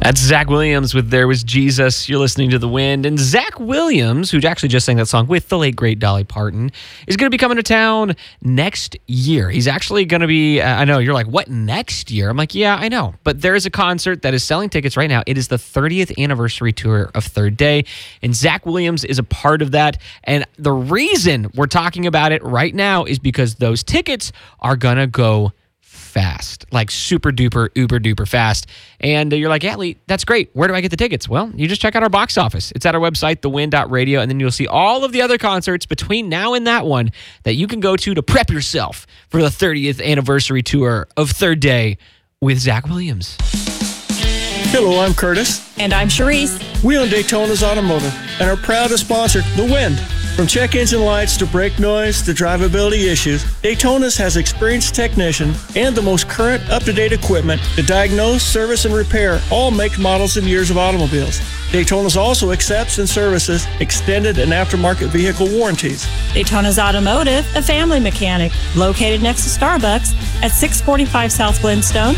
That's Zach Williams with There Was Jesus. You're listening to The Wind. And Zach Williams, who actually just sang that song with the late, great Dolly Parton, is going to be coming to town next year. He's actually going to be, I know, you're like, what, next year? I'm like, yeah, I know. But there is a concert that is selling tickets right now. It is the 30th anniversary tour of Third Day. And Zach Williams is a part of that. And the reason we're talking about it right now is because those tickets are going to go fast, like super duper, uber duper fast. And you're like, yeah, Lee, that's great. Where do I get the tickets? Well, you just check out our box office. It's at our website, thewind.radio, and then you'll see all of the other concerts between now and that one that you can go to prep yourself for the 30th anniversary tour of Third Day with Zach Williams. Hello, I'm Curtis. And I'm Charisse. We own Daytona's Automotive and are proud to sponsor The Wind. From check engine lights to brake noise to drivability issues, Daytona's has experienced technician and the most current up-to-date equipment to diagnose, service, and repair all make, models, and years of automobiles. Daytona's also accepts and services extended and aftermarket vehicle warranties. Daytona's Automotive, a family mechanic, located next to Starbucks at 645 South Glenstone.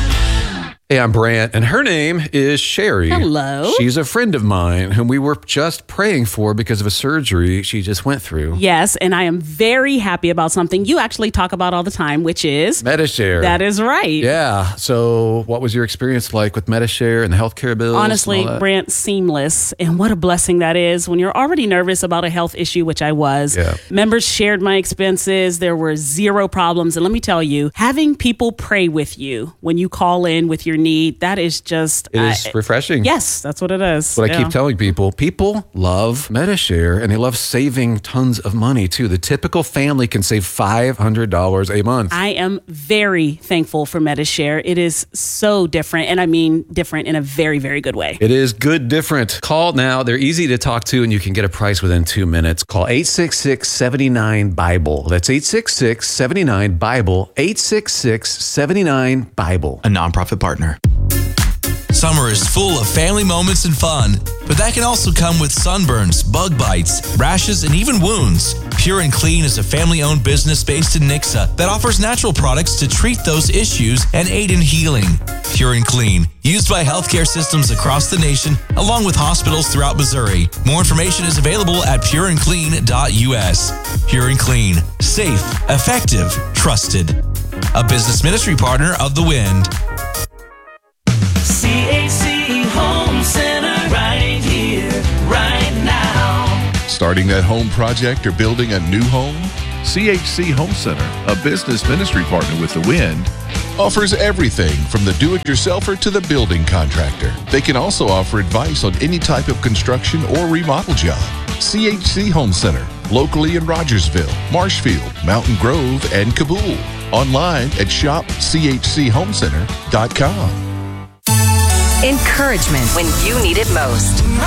Hey, I'm Brant, and her name is Sherry. Hello. She's a friend of mine whom we were just praying for because of a surgery she just went through. Yes, and I am very happy about something you actually talk about all the time, which is Medi-Share. That is right. Yeah. So what was your experience like with Medi-Share and the healthcare bills? Honestly, Brant, seamless. And what a blessing that is when you're already nervous about a health issue, which I was. Yeah. Members shared my expenses. There were zero problems. And let me tell you, having people pray with you when you call in with your need, that is just... It is refreshing. Yes, that's what it is. What I keep telling people, people love Medi-Share and they love saving tons of money too. The typical family can save $500 a month. I am very thankful for Medi-Share. It is so different, and I mean different in a very, very good way. It is good different. Call now. They're easy to talk to and you can get a price within 2 minutes. Call 866-79-BIBLE. That's 866-79-BIBLE. 866-79-BIBLE. A nonprofit partner. Summer is full of family moments and fun, but that can also come with sunburns, bug bites, rashes, and even wounds. Pure and Clean is a family-owned business based in Nixa that offers natural products to treat those issues and aid in healing. Pure and Clean, used by healthcare systems across the nation, along with hospitals throughout Missouri. More information is available at pureandclean.us. Pure and Clean, safe, effective, trusted. A business ministry partner of The Wind. CHC Home Center right here, right now. Starting that home project or building a new home? CHC Home Center, a business ministry partner with The Wind, offers everything from the do-it-yourselfer to the building contractor. They can also offer advice on any type of construction or remodel job. CHC Home Center, locally in Rogersville, Marshfield, Mountain Grove, and Kabul. Online at shopchchomecenter.com. Encouragement when you need it most.